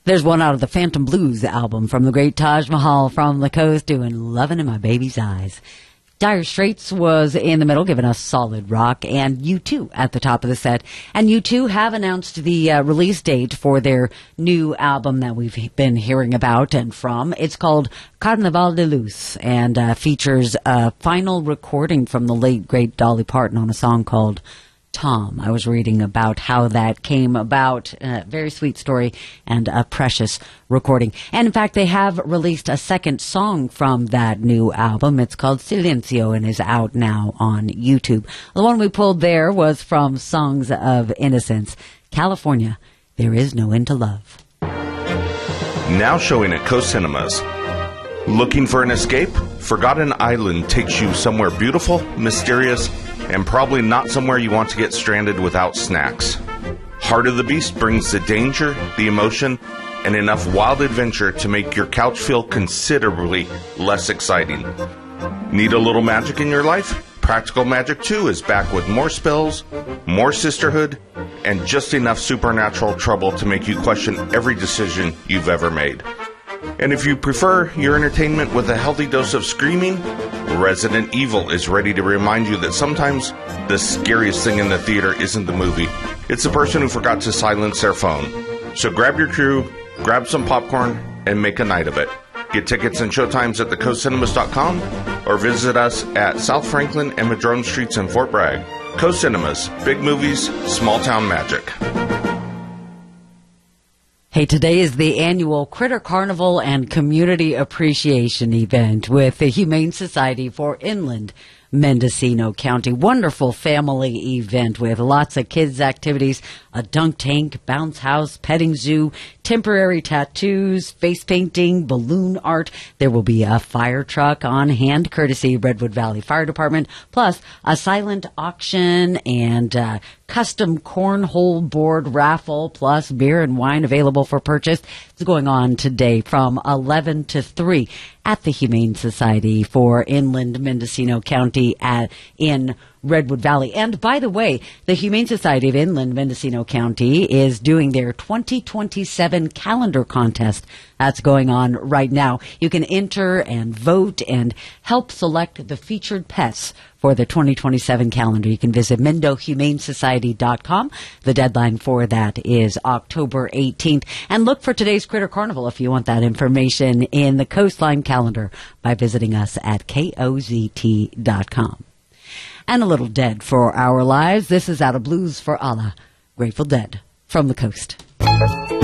There's one out of the Phantom Blues album from the great Taj Mahal from the coast doing Lovin' in My Baby's Eyes. Dire Straits was in the middle, giving us solid rock, and U2 at the top of the set. And U2 have announced the release date for their new album that we've been hearing about and from. It's called Carnaval de Luz, and features a final recording from the late, great Dolly Parton on a song called Tom. I was reading about how that came about. Very sweet story and a precious recording. And in fact, they have released a second song from that new album. It's called Silencio and is out now on YouTube. The one we pulled there was from Songs of Innocence, California, There Is No End to Love. Now showing at Coast Cinemas. Looking for an escape? Forgotten Island takes you somewhere beautiful, mysterious, and probably not somewhere you want to get stranded without snacks. Heart of the Beast brings the danger, the emotion, and enough wild adventure to make your couch feel considerably less exciting. Need a little magic in your life? Practical Magic 2 is back with more spells, more sisterhood, and just enough supernatural trouble to make you question every decision you've ever made. And if you prefer your entertainment with a healthy dose of screaming, Resident Evil is ready to remind you that sometimes the scariest thing in the theater isn't the movie. It's the person who forgot to silence their phone. So grab your crew, grab some popcorn, and make a night of it. Get tickets and showtimes at thecoastcinemas.com or visit us at South Franklin and Madrone Streets in Fort Bragg. Coast Cinemas, big movies, small town magic. Hey, today is the annual Critter Carnival and Community Appreciation event with the Humane Society for Inland Mendocino County. Wonderful family event with lots of kids' activities, a dunk tank, bounce house, petting zoo, temporary tattoos, face painting, balloon art. There will be a fire truck on hand, courtesy Redwood Valley Fire Department, plus a silent auction and custom cornhole board raffle, plus beer and wine available for purchase. It's going on today from 11 to 3 at the Humane Society for Inland Mendocino County in Redwood Valley. And by the way, the Humane Society of Inland Mendocino County is doing their 2027 calendar contest. That's going on right now. You can enter and vote and help select the featured pets for the 2027 calendar. You can visit MendoHumaneSociety.com. The deadline for that is October 18th. And look for today's Critter Carnival if you want that information in the Coastline calendar by visiting us at KOZT.com. And a little Dead for our lives. This is out of Blues for Allah, Grateful Dead from the coast.